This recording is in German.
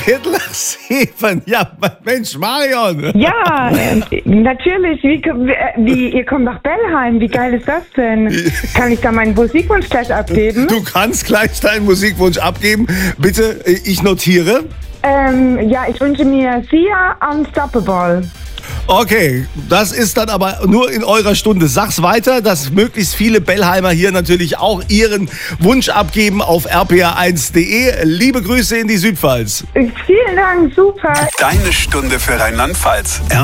7:15. Ja, Mensch, Marion. Ja, natürlich. Ihr kommt nach Bellheim. Wie geil ist das denn? Kann ich da meinen Musikwunsch gleich abgeben? Du kannst gleich deinen Musikwunsch abgeben. Bitte, ich notiere. Ja, ich wünsche mir Sia Unstoppable. Okay, das ist dann aber nur in eurer Stunde. Sag's weiter, dass möglichst viele Bellheimer hier natürlich auch ihren Wunsch abgeben auf rpa1.de. Liebe Grüße in die Südpfalz. Vielen Dank, super. Deine Stunde für Rheinland-Pfalz.